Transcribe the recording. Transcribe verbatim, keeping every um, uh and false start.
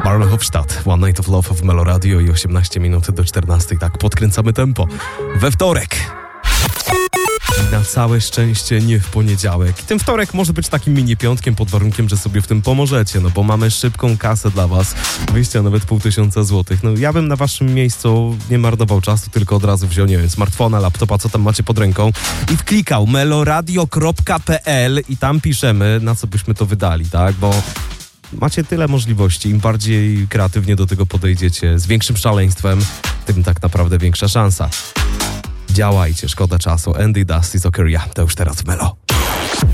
Marla Hofstadt, One Night of Love w Melo Radio i osiemnaście minut do czternastej. Tak, podkręcamy tempo. We wtorek. Na całe szczęście nie w poniedziałek. I ten wtorek może być takim mini piątkiem pod warunkiem, że sobie w tym pomożecie, no bo mamy szybką kasę dla was. Wyjście a nawet pół tysiąca złotych. No ja bym na waszym miejscu nie marnował czasu, tylko od razu wziął, nie wiem, smartfona, laptopa, co tam macie pod ręką i wklikał meloradio kropka pe el i tam piszemy, na co byśmy to wydali, tak? Bo macie tyle możliwości. Im bardziej kreatywnie do tego podejdziecie, z większym szaleństwem, tym tak naprawdę większa szansa. Działajcie, szkoda czasu. Andy Dusty z Okeria. To już teraz w Melo.